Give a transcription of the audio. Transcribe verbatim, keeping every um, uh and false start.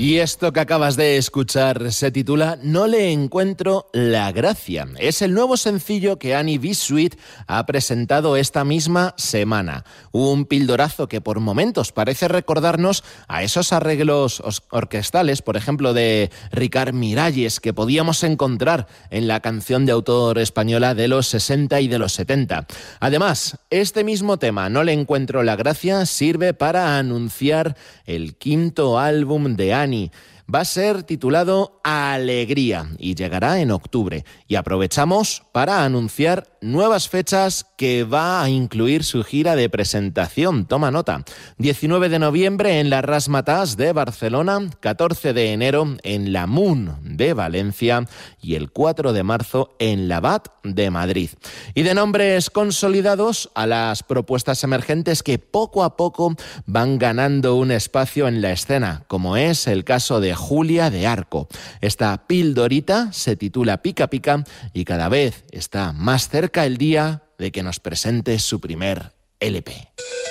Y esto que acabas de escuchar se titula No le encuentro la gracia. Es el nuevo sencillo que Annie B. Sweet ha presentado esta misma semana. Un pildorazo que por momentos parece recordarnos a esos arreglos orquestales, por ejemplo, de Ricard Miralles, que podíamos encontrar en la canción de autor española de los sesenta y de los setenta. Además, este mismo tema, No le encuentro la gracia, sirve para anunciar el quinto álbum de Annie. Va a ser titulado Alegría y llegará en octubre. Y aprovechamos para anunciar nuevas fechas que va a incluir su gira de presentación. Toma nota. diecinueve de noviembre en la Razzmatazz de Barcelona, catorce de enero en la Moon de Valencia y el cuatro de marzo en la B A T de Madrid. Y de nombres consolidados a las propuestas emergentes que poco a poco van ganando un espacio en la escena, como es el caso de Julia de Arco. Esta pildorita se titula Pica Pica y cada vez está más cerca el día de que nos presente su primer L P.